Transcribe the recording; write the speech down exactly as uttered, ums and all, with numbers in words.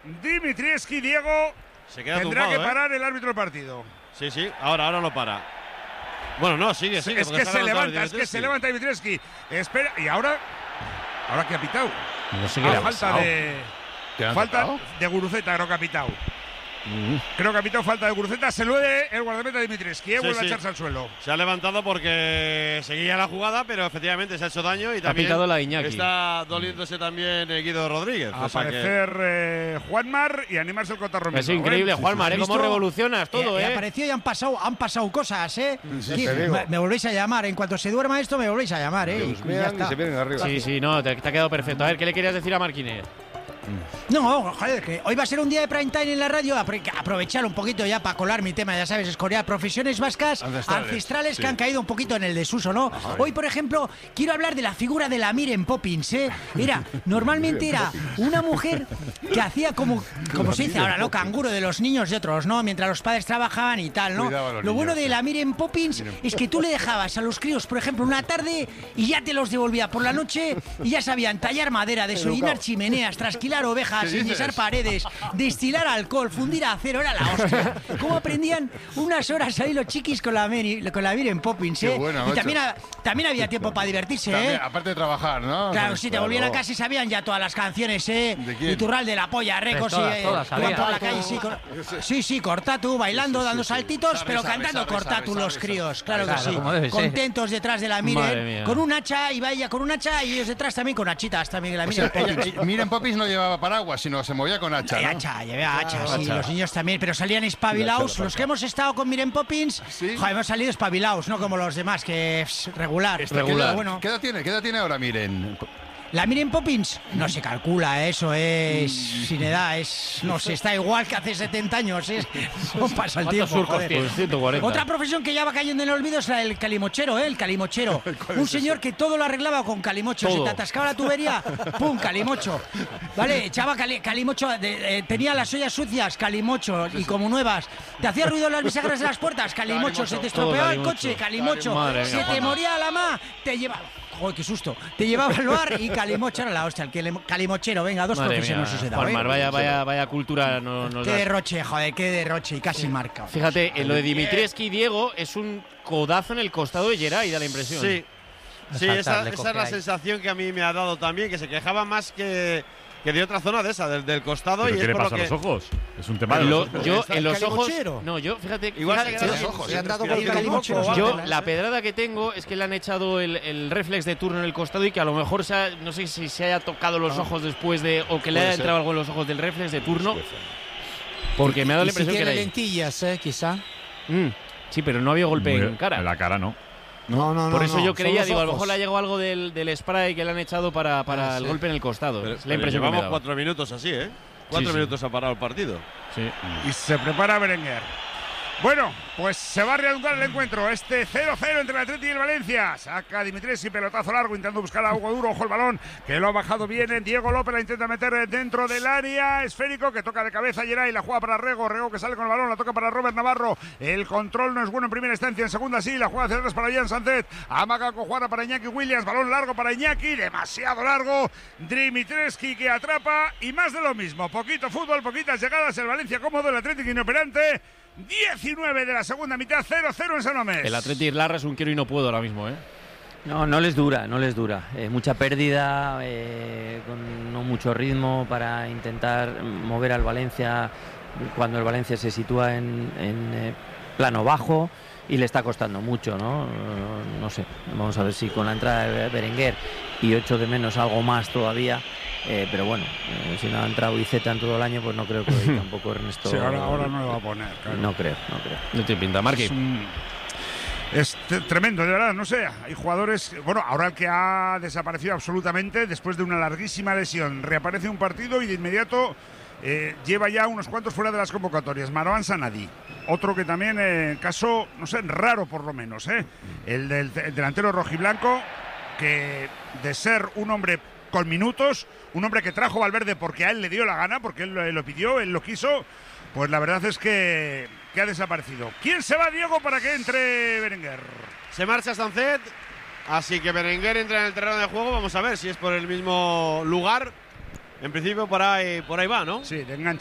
Dimitrievski, Diego, se queda tendrá tumbado, que ¿eh? parar el árbitro del partido. Sí, sí, ahora, ahora lo para. Bueno, no, sigue, sigue. Es que se levanta, es que se levanta Dimitrievski. Espera, y ahora, ¿ahora qué ha pitado? No sé qué le ha falta pasado. de, ¿Qué ha falta tocado? de Guruceta, creo que ha pitado. Mm. Creo que ha pitado falta de Guruceta. Se lo de el guardameta Dimitrievski, ¿eh? Sí, vuelve sí. a echarse al suelo. Se ha levantado porque seguía la jugada, pero efectivamente se ha hecho daño y también pitado la Iñaki. está doliéndose también eh, Guido Rodríguez. A o sea que- aparecer eh, Juanmar y animarse el Cotarro. Es increíble, Juanmar, ¿eh? Cómo revolucionas todo, Y ¿eh? apareció y han pasado, han pasado cosas, ¿eh? Sí, Sí, te digo. me, me volvéis a llamar. En cuanto se duerma esto, me volvéis a llamar, ¿eh? Los Y ya vean y está. se vienen arriba. Sí, sí, no, te, te ha quedado perfecto. A ver, ¿qué le querías decir a Marquinez? No, joder, que hoy va a ser un día de prime time en la radio. apro- Aprovechar un poquito ya para colar mi tema, ya sabes, escorear profesiones vascas Ancestrales, ancestrales sí. que han caído un poquito en el desuso, ¿no? Hoy, por ejemplo, quiero hablar de la figura de la Miren Poppins, ¿eh? Era, normalmente era una mujer que hacía como, como se dice ahora, ¿no? Canguro de los niños de otros, ¿no? Mientras los padres trabajaban y tal, ¿no? Cuidaba a los Lo bueno niños, de sí. la Miren Poppins es que tú le dejabas a los críos, por ejemplo, una tarde y ya te los devolvía por la noche y ya sabían tallar madera, desollinar chimeneas, trasquilar ovejas, ¿Qué dices? enyesar paredes, destilar alcohol, fundir acero, era la hostia. ¿Cómo aprendían unas horas ahí los chiquis con la, Mary, con la Miren Poppins, eh? Qué buena, y macho. también, ha- también había tiempo para divertirse, También, ¿eh? aparte de trabajar, ¿no? Claro, sí, te volvían a casa y sabían ya todas las canciones, ¿eh? ¿De quién? Iturral de la polla, Recos, Todas, y, eh, todas, iban sabía. por la calle, sí, cor- sí, sí, Cortatu, bailando, Sí, sí, dando sí. saltitos, Sabe, pero sabe, cantando sabe, Cortatu sabe, los sabe, críos, sabe. claro que Claro, sí. como debe ser. Contentos detrás de la Madre Miren, mía. con un hacha, y vaya con un hacha, y ellos detrás también con hachitas, también la O Miren sea, ella- Poppins. ella- Miren Poppins no llevaba paraguas, sino se movía con hacha, Eh, ¿no? hacha, lleva hacha, sí, hacha. los niños también, pero salían espabilados. Los que hemos estado con Miren Poppins, ¿Sí? joder, hemos salido espabilados, no como los demás, que es regular. Este, Regular. ¿Qué edad, Bueno, ¿qué edad tiene? ¿Qué edad tiene ahora, Miren? la Miren Poppins no se calcula, eso es sin edad, es no sé, está igual que hace setenta años, es, no pasa el ¿Cuántos tiempo. surcos joder. tienes? ciento cuarenta. Otra profesión que ya va cayendo en el olvido es la del calimochero, ¿eh? El calimochero. Un señor que todo lo arreglaba con calimocho. Todo. Se te atascaba la tubería, ¡pum! Calimocho. ¿Vale? Echaba cali- calimocho, de- eh, tenía las ollas sucias, calimocho, y como nuevas. Te hacía ruido las bisagras de las puertas, calimocho. Se te estropeaba el Todo coche, calimocho. calimocho. Madre Se mía, te Juanma. moría la ma, te lleva... Joder, qué susto. Te llevaba al bar y calimocho era la hostia. El que- calimochero, venga, dos Madre profesiones mía, se da, ¿eh? Juanmar, vaya, vaya, vaya cultura no- nos Qué das. derroche, joder, qué derroche. Y casi marca. Fíjate, en lo de Dimitrievski, Diego, es un codazo en el costado de Geray, da la impresión. Sí, sí, saltar, esa, le esa coge es la ahí. sensación que a mí me ha dado también, que se quejaba más que, que de otra zona de esa, del, del costado. ¿Pero y qué es le por pasa lo a que los ojos? Es un tema de Lo- los ojos. yo ¿Está en el los ojos. calimochero? No, yo, fíjate. Igual se fíjate- queda Los sin- ojos, sin ¿eh? dado respiración. con el calimocho, Poco, Yo, ¿vale? la pedrada que tengo es que le han echado el, el reflex de turno en el costado y que a lo mejor se ha- no sé si se haya tocado los ojos después de. O que le Puede haya ser. entrado algo en los ojos del reflex de turno. Porque me ha dado la Y si impresión que tiene era ahí. lentillas, ¿eh? Quizá. Mm, sí, pero no había golpe Muy- en cara. En la cara no. No, no, no. Por eso no, yo son creía, los digo, a lo ojos. mejor le ha llegado algo del, del spray que le han echado para, para Ah, el sí. golpe en el costado. Pero- es la pero impresión que me llevamos daba. cuatro minutos así, ¿eh? Cuatro Sí, sí. minutos ha parado el partido. Sí. Y se prepara Berenguer. Bueno, pues se va a reanudar el encuentro. Este cero cero entre el Atleti y el Valencia. Saca Dimitrievski, pelotazo largo, intentando buscar a Hugo Duro. Ojo el balón, que lo ha bajado bien. En Diego López la intenta meter dentro del área. Esférico, que toca de cabeza Geray. La juega para Rego. Rego que sale con el balón. La toca para Robert Navarro. El control no es bueno en primera instancia. En segunda sí. La juega hacia atrás para Jan Sánchez. Amaga Cojuara para Iñaki Williams. Balón largo para Iñaki. Demasiado largo. Dimitrievski que atrapa. Y más de lo mismo. Poquito fútbol, poquitas llegadas. El Valencia cómodo. El Atlético inoperante. diecinueve de la segunda mitad, cero cero en San Mamés. El Atleti Irlarra es un quiero y no puedo ahora mismo, ¿eh? No, no les dura, no les dura. Eh, mucha pérdida, eh, con no mucho ritmo para intentar mover al Valencia cuando el Valencia se sitúa en, en eh, plano bajo y le está costando mucho, ¿no? No, no sé, vamos a ver si con la entrada de Berenguer y ocho de menos algo más todavía, eh, pero bueno, eh, si no ha entrado Iceta en todo el año, pues no creo que hoy tampoco Ernesto... Sí, ahora, ahora no lo va a poner. Claro. No creo, no creo. No te pinta, Marqui. Es, un- es t- tremendo, de verdad, no sé. Hay jugadores. Bueno, ahora el que ha desaparecido absolutamente después de una larguísima lesión. Reaparece un partido y de inmediato eh, lleva ya unos cuantos fuera de las convocatorias. Marwan Sanadi. Otro que también, eh, caso, no sé, raro por lo menos, ¿eh? El del el delantero rojiblanco, que de ser un hombre con minutos, un hombre que trajo Valverde porque a él le dio la gana, porque él lo, lo pidió, él lo quiso, pues la verdad es que, que ha desaparecido. ¿Quién se va, Diego, para que entre Berenguer? Se marcha Sancet, así que Berenguer entra en el terreno de juego. Vamos a ver si es por el mismo lugar en principio por ahí, por ahí va, ¿no? Sí, de enganche.